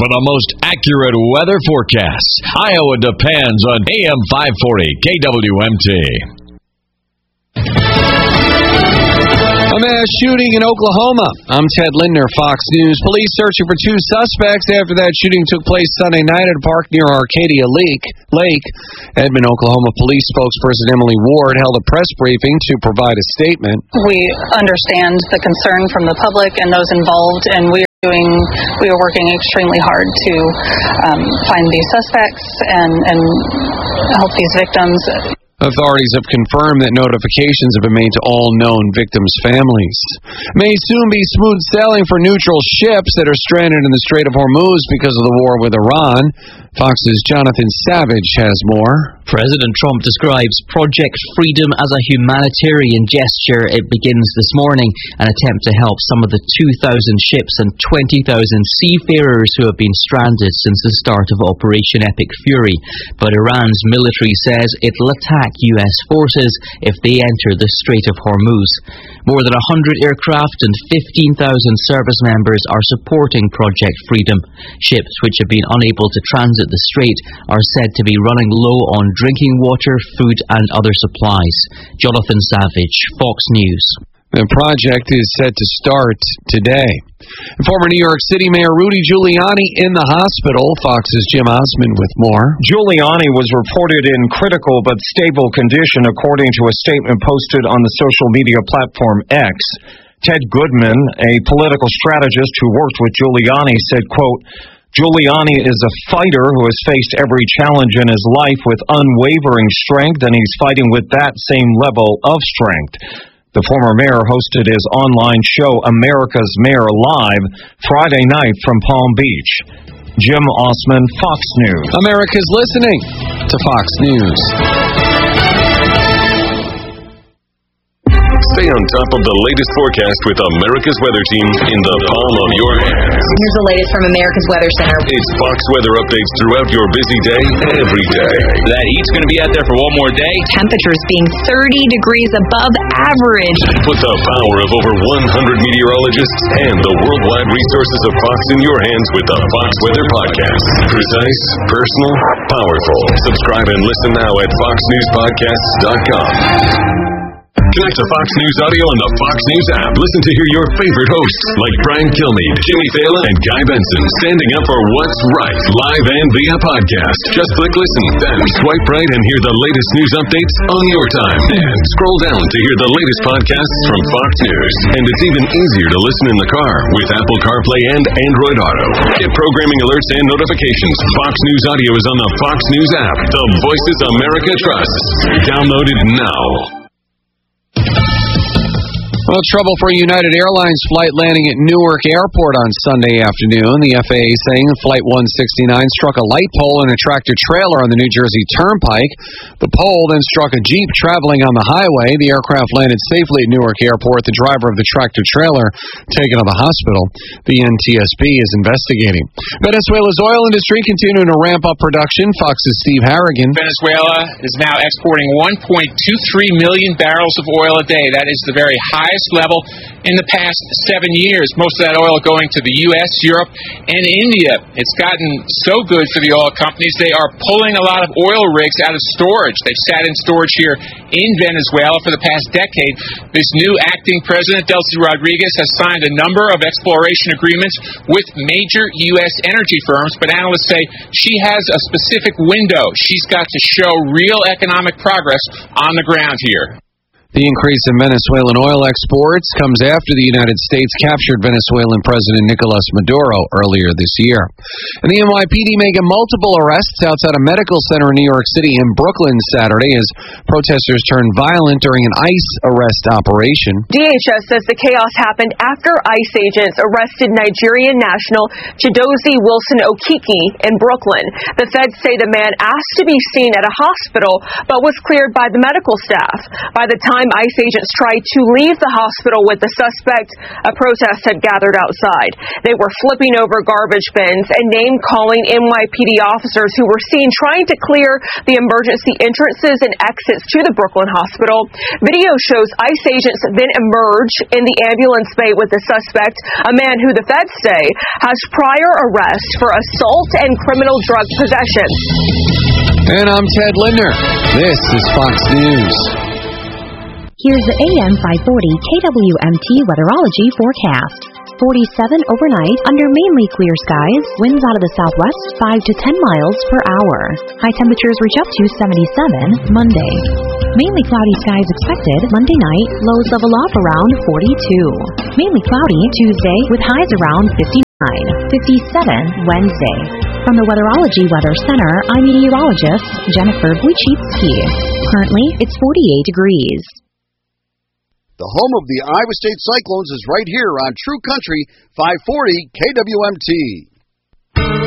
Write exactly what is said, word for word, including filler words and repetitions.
for the most accurate weather forecasts. Iowa depends on A M five forty K W M T. A mass shooting in Oklahoma. I'm Ted Lindner, Fox News. Police searching for two suspects after that shooting took place Sunday night at a park near Arcadia Lake. Lake. Edmond, Oklahoma Police spokesperson Emily Ward held a press briefing to provide a statement. We understand the concern from the public and those involved, and we are doing, we are working extremely hard to um, find these suspects and, and help these victims. Authorities have confirmed that notifications have been made to all known victims' families. May soon be smooth sailing for neutral ships that are stranded in the Strait of Hormuz because of the war with Iran. Fox's Jonathan Savage has more. President Trump describes Project Freedom as a humanitarian gesture. It begins this morning, an attempt to help some of the two thousand ships and twenty thousand seafarers who have been stranded since the start of Operation Epic Fury. But Iran's military says it'll attack U S forces if they enter the Strait of Hormuz. More than one hundred aircraft and fifteen thousand service members are supporting Project Freedom. Ships which have been unable to transit the strait are said to be running low on drinking water, food and other supplies. Jonathan Savage, Fox News. The project is set to start today. Former New York City Mayor Rudy Giuliani in the hospital. Fox's Jim Osmond with more. Giuliani was reported in critical but stable condition, according to a statement posted on the social media platform X. Ted Goodman, a political strategist who worked with Giuliani, said, quote, Giuliani is a fighter who has faced every challenge in his life with unwavering strength, and he's fighting with that same level of strength. The former mayor hosted his online show, America's Mayor Live, Friday night from Palm Beach. Jim Osman, Fox News. America's listening to Fox News. Stay on top of the latest forecast with America's Weather Team in the palm of your hands. Here's the latest from America's Weather Center. It's Fox weather updates throughout your busy day, every day. That heat's going to be out there for one more day. Temperatures being thirty degrees above average. Put the power of over one hundred meteorologists and the worldwide resources of Fox in your hands with the Fox Weather Podcast. Precise, personal, powerful. Subscribe and listen now at fox news podcasts dot com. Connect to Fox News Audio on the Fox News app. Listen to hear your favorite hosts like Brian Kilmeade, Jimmy Fallon, and Guy Benson standing up for what's right, live and via podcast. Just click listen, then swipe right and hear the latest news updates on your time. And scroll down to hear the latest podcasts from Fox News. And it's even easier to listen in the car with Apple CarPlay and Android Auto. Get programming alerts and notifications. Fox News Audio is on the Fox News app. The voices America trusts. Download it now. Well, trouble for a United Airlines flight landing at Newark Airport on Sunday afternoon. The F A A saying Flight one sixty-nine struck a light pole and a tractor trailer on the New Jersey Turnpike. The pole then struck a Jeep traveling on the highway. The aircraft landed safely at Newark Airport. The driver of the tractor trailer taken to the hospital. The N T S B is investigating. Venezuela's oil industry continuing to ramp up production. Fox's Steve Harrigan. Venezuela is now exporting one point two three million barrels of oil a day. That is the very highest level in the past seven years. Most of that oil going to the U S, Europe, and India. It's gotten so good for the oil companies, they are pulling a lot of oil rigs out of storage. They've sat in storage here in Venezuela for the past decade. This new acting president, Delcy Rodriguez, has signed a number of exploration agreements with major U S energy firms, but analysts say she has a specific window. She's got to show real economic progress on the ground here. The increase in Venezuelan oil exports comes after the United States captured Venezuelan President Nicolas Maduro earlier this year. And the N Y P D making multiple arrests outside a medical center in New York City and Brooklyn Saturday as protesters turned violent during an ICE arrest operation. D H S says the chaos happened after ICE agents arrested Nigerian national Chidozie Wilson Okiki in Brooklyn. The feds say the man asked to be seen at a hospital but was cleared by the medical staff. By the time time ICE agents tried to leave the hospital with the suspect, a protest had gathered outside. They were flipping over garbage bins and name-calling N Y P D officers who were seen trying to clear the emergency entrances and exits to the Brooklyn hospital. Video shows ICE agents then emerge in the ambulance bay with the suspect, a man who the feds say has prior arrest for assault and criminal drug possession. And I'm Ted Lindner. This is Fox News. Here's the A M five forty K W M T weatherology forecast. forty-seven overnight under mainly clear skies, winds out of the southwest five to ten miles per hour. High temperatures reach up to seventy-seven Monday. Mainly cloudy skies expected Monday night, lows level off around forty-two. Mainly cloudy Tuesday with highs around fifty-nine. fifty-seven Wednesday. From the Weatherology Weather Center, I'm meteorologist Jennifer Wojcicki. Currently, it's forty-eight degrees. The home of the Iowa State Cyclones is right here on True Country five forty K W M T.